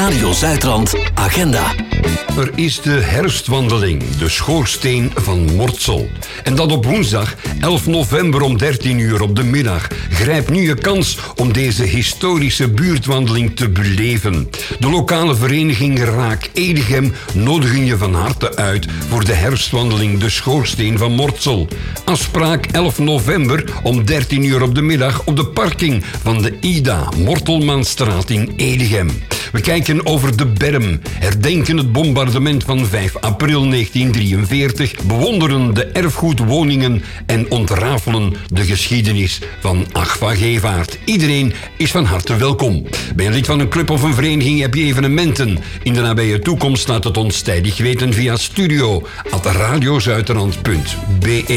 Radio Zuidrand Agenda. Er is de herfstwandeling, de schoorsteen van Mortsel. En dat op woensdag 11 november om 13 uur op de middag. Grijp nu je kans om deze historische buurtwandeling te beleven. De lokale vereniging Raak Edegem nodigen je van harte uit voor de herfstwandeling de schoorsteen van Mortsel. Afspraak 11 november om 13 uur op de middag op de parking van de Ida Mortelmanstraat in Edegem. We kijken over de berm, herdenken het bombardement van 5 april 1943, bewonderen de erfgoedwoningen en ontrafelen de geschiedenis van Agva Gevaert. Iedereen is van harte welkom. Ben je lid van een club of een vereniging, heb je evenementen. In de nabije toekomst laat het ons tijdig weten via studio@radiozuiderland.be.